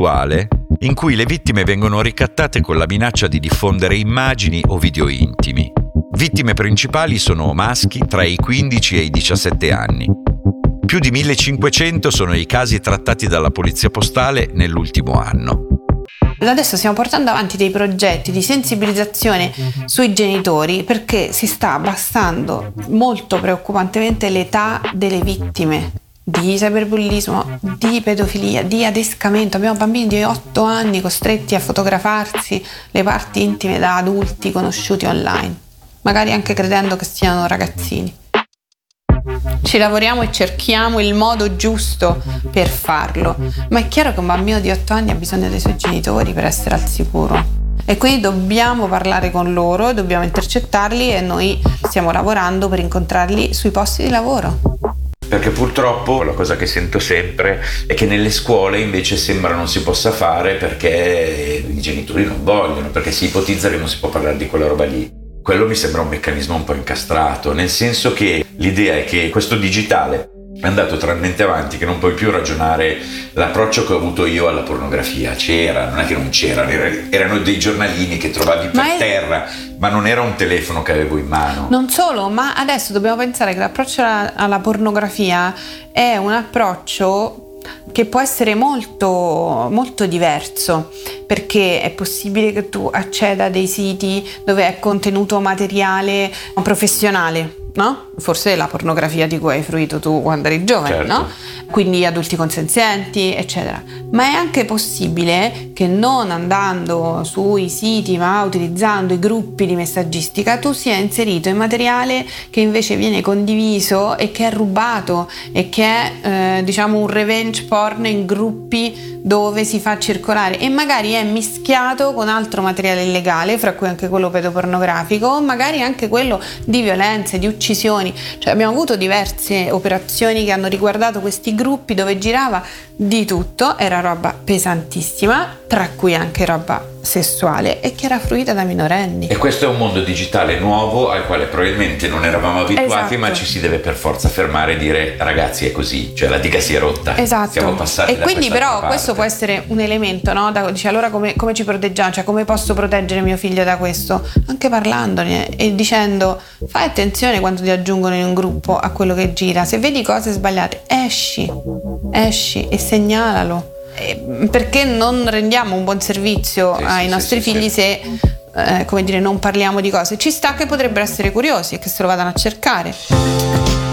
sessuale in cui le vittime vengono ricattate con la minaccia di diffondere immagini o video intimi. Vittime principali sono maschi tra i 15 e i 17 anni. Più di 1500 sono i casi trattati dalla Polizia Postale nell'ultimo anno. Adesso stiamo portando avanti dei progetti di sensibilizzazione sui genitori perché si sta abbassando molto preoccupantemente l'età delle vittime di cyberbullismo, di pedofilia, di adescamento. Abbiamo bambini di 8 anni costretti a fotografarsi le parti intime da adulti conosciuti online, magari anche credendo che siano ragazzini. Ci lavoriamo e cerchiamo il modo giusto per farlo, ma è chiaro che un bambino di 8 anni ha bisogno dei suoi genitori per essere al sicuro e quindi dobbiamo parlare con loro, dobbiamo intercettarli e noi stiamo lavorando per incontrarli sui posti di lavoro. Perché purtroppo la cosa che sento sempre è che nelle scuole invece sembra non si possa fare perché i genitori non vogliono, perché si ipotizza che non si può parlare di quella roba lì. Quello mi sembra un meccanismo un po' incastrato, nel senso che l'idea è che questo digitale è andato talmente avanti che non puoi più ragionare l'approccio che ho avuto io alla pornografia. C'era, non è che non c'era, erano dei giornalini che trovavi per terra, ma non era un telefono che avevo in mano. Non solo, ma adesso dobbiamo pensare che l'approccio alla pornografia è un approccio che può essere molto, molto diverso, perché è possibile che tu acceda a dei siti dove è contenuto materiale professionale, no? Forse la pornografia di cui hai fruito tu quando eri giovane, certo. no? Quindi adulti consenzienti, eccetera. Ma è anche possibile che non andando sui siti ma utilizzando i gruppi di messaggistica tu sia inserito in materiale che invece viene condiviso e che è rubato e che è diciamo un revenge porn in gruppi dove si fa circolare e magari è mischiato con altro materiale illegale, fra cui anche quello pedopornografico o magari anche quello di violenze, di uccisioni. Cioè abbiamo avuto diverse operazioni che hanno riguardato questi gruppi dove girava di tutto, era roba pesantissima, tra cui anche roba sessuale e che era fruita da minorenni. E questo è un mondo digitale nuovo al quale probabilmente non eravamo abituati, esatto. Ma ci si deve per forza fermare e dire ragazzi è così, cioè la diga si è rotta, esatto. Siamo passati e da quindi però parte. Questo può essere un elemento, no? Dice allora come ci proteggiamo, cioè come posso proteggere mio figlio da questo? Anche parlandone e dicendo fai attenzione quando ti aggiungono in un gruppo a quello che gira, se vedi cose sbagliate esci e segnalalo. Perché non rendiamo un buon servizio ai nostri figli se come dire non parliamo di cose, ci sta che potrebbero essere curiosi e che se lo vadano a cercare.